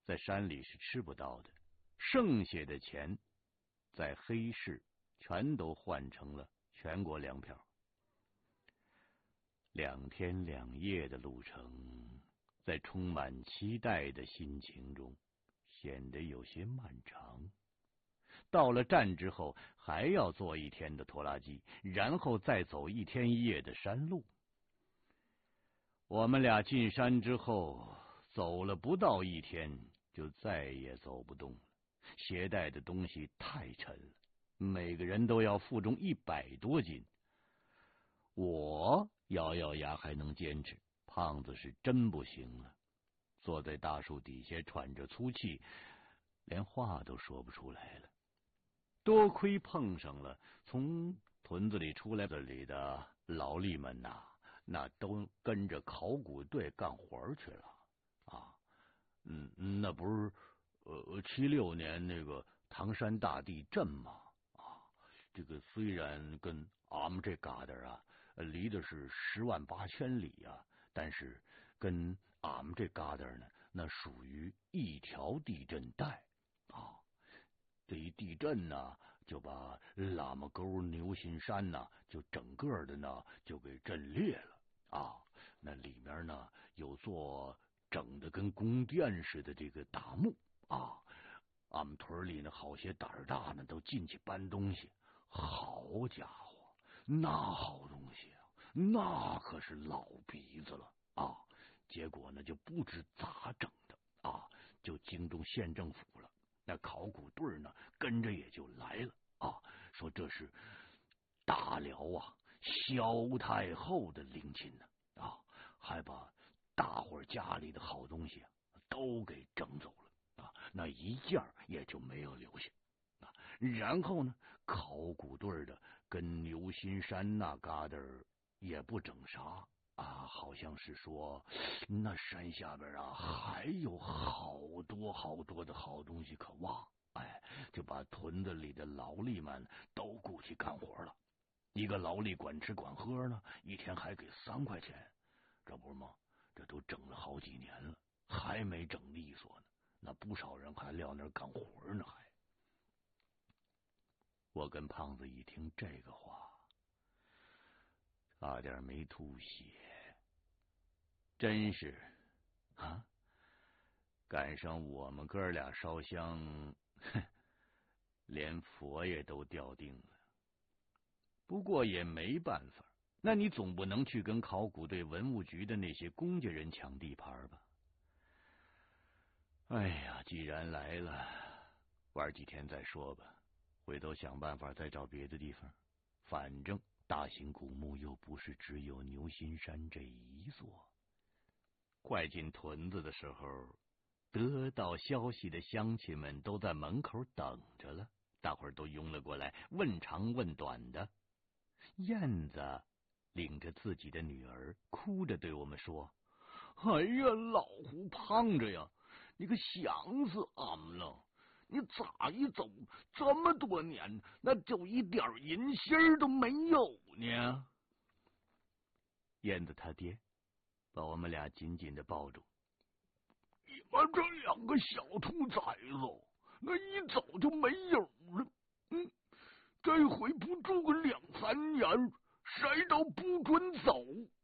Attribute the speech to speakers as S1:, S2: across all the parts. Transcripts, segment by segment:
S1: 在山里是吃不到的，剩下的钱在黑市全都换成了全国粮票。2天2夜的路程，在充满期待的心情中显得有些漫长。到了站之后，还要坐1天的拖拉机，然后再走1天1夜的山路。我们俩进山之后，走了不到1天，就再也走不动了。携带的东西太沉了，每个人都要负重100多斤。我咬咬牙还能坚持，胖子是真不行了，坐在大树底下喘着粗气，连话都说不出来了。多亏碰上了从屯子里出来的劳力们呐，那都跟着考古队干活去了啊。那不是76年那个唐山大地震吗？啊，这个虽然跟俺们这旮瘩啊离的是108000里啊，但是跟俺们这旮瘩呢，那属于一条地震带啊。这一地震呢，就把喇嘛沟、牛心山呢，就整个的呢就给震裂了啊！那里面呢有座整的跟宫殿似的这个大墓啊，俺们屯里呢好些胆儿大呢都进去搬东西，好家伙，那好东西啊，那可是老鼻子了啊！结果呢就不知咋整的啊，就惊动县政府了。那考古队呢，跟着也就来了啊，说这是大辽啊萧太后的陵寝呢啊，还把大伙家里的好东西都给整走了啊，那一件也就没有留下啊。然后呢，考古队的跟牛心山那旮瘩也不整啥。啊，好像是说那山下边啊还有好多好多的好东西可挖，哎，就把屯子里的劳力们都雇去干活了。一个劳力管吃管喝呢，1天还给3块钱，这不是吗？这都整了好几年了，还没整利索呢。那不少人还撂那儿干活呢，还。我跟胖子一听这个话，差点没吐血。真是啊，赶上我们哥俩烧香，连佛爷都掉腚了。不过也没办法，那你总不能去跟考古队文物局的那些公家人抢地盘吧？哎呀，既然来了，玩几天再说吧，回头想办法再找别的地方。反正大型古墓又不是只有牛心山这一座。快进屯子的时候，得到消息的乡亲们都在门口等着了，大伙儿都拥了过来，问长问短的。燕子领着自己的女儿，哭着对我们说：“哎呀，老胡胖着呀，你可想死俺们了！你咋一走这么多年，那就一点音信儿都没有呢？”燕子他爹把我们俩紧紧的抱住。你们这2个小兔崽子，那一走就没影了。这回不住个2、3年，谁都不准走。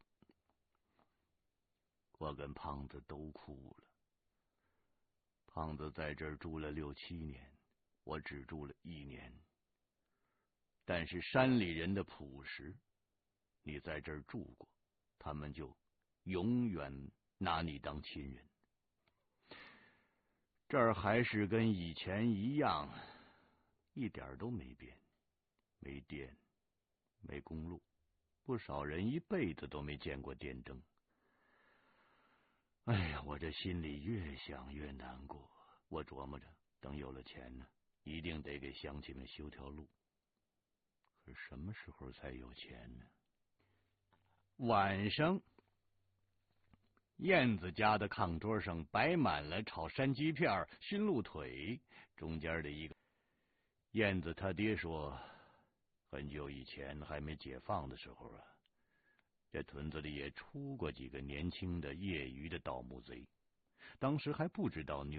S1: 我跟胖子都哭了。胖子在这儿住了6、7年，我只住了1年。但是山里人的朴实，你在这儿住过，他们就永远拿你当亲人。这儿还是跟以前一样，一点都没变，没电，没公路，不少人一辈子都没见过电灯。哎呀，我这心里越想越难过。我琢磨着，等有了钱呢，一定得给乡亲们修条路。可什么时候才有钱呢？晚上，燕子家的炕桌上摆满了炒山鸡片、熏鹿腿，中间的一个燕子他爹说，很久以前还没解放的时候啊，这屯子里也出过几个年轻的业余的盗墓贼，当时还不知道